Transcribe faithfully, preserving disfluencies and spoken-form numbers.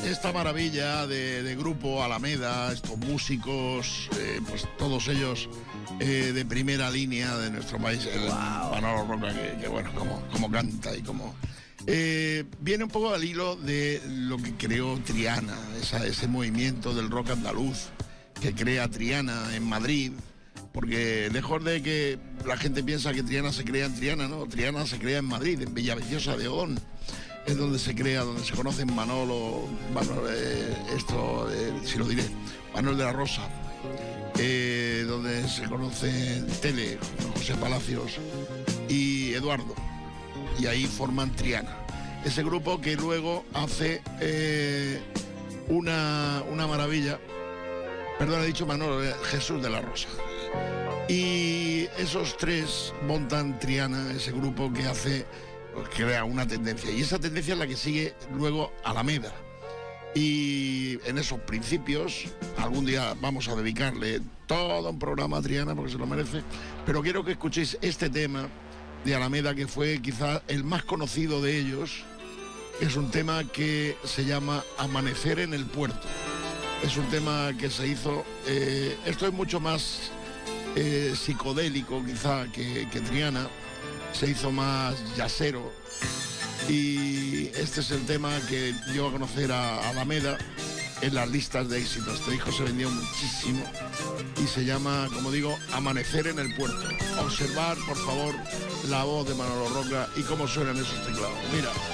esta maravilla de, de grupo Alameda, estos músicos, eh, pues todos ellos eh, de primera línea de nuestro país, el wow. Manolo Roca, que, que bueno, como, como canta y como... Eh, viene un poco al hilo de lo que creó Triana, esa, ese movimiento del rock andaluz que crea Triana en Madrid, porque lejos de que la gente piensa que Triana se crea en Triana, no, Triana se crea en Madrid, en Villaviciosa de Odón, es donde se crea, donde se conocen Manolo, Manolo eh, esto, eh, si lo diré, Manuel de la Rosa, eh, donde se conoce Tele, José Palacios y Eduardo, y ahí forman Triana, ese grupo que luego hace eh, una, una maravilla, perdón, he dicho Manolo, eh, Jesús de la Rosa. Y esos tres montan Triana, ese grupo que hace, crea una tendencia. Y esa tendencia es la que sigue luego Alameda. Y en esos principios, algún día vamos a dedicarle todo un programa a Triana porque se lo merece. Pero quiero que escuchéis este tema de Alameda, que fue quizá el más conocido de ellos. Es un tema que se llama Amanecer en el Puerto. Es un tema que se hizo, eh, esto es mucho más eh, psicodélico quizá que, que Triana, se hizo más jazzero, y este es el tema que dio a conocer a Alameda en las listas de éxitos. Este disco se vendió muchísimo y se llama, como digo, Amanecer en el Puerto. Observar, por favor, la voz de Manolo Roca y cómo suenan esos teclados. Mira.